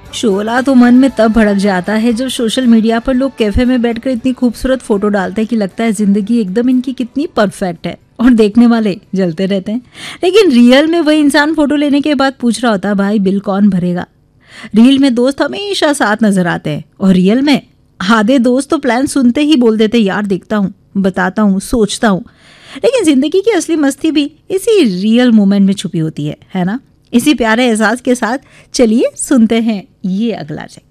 शोला तो मन में तब भड़क जाता है जब सोशल मीडिया पर लोग कैफे में बैठकर इतनी खूबसूरत फोटो डालते हैं कि लगता है जिंदगी एकदम इनकी कितनी परफेक्ट है, और देखने वाले जलते रहते हैं। लेकिन रियल में वही इंसान फोटो लेने के बाद पूछ रहा होता है, भाई बिल कौन भरेगा। रील में दोस्त हमेशा साथ नजर आते हैं, और रियल में आधे दोस्त तो प्लान सुनते ही बोल देते, यार देखता हूँ, बताता हूँ, सोचता हूँ। लेकिन जिंदगी की असली मस्ती भी इसी रियल मोमेंट में छुपी होती है ना। इसी प्यारे एहसास के साथ चलिए सुनते हैं ये अगला चेक।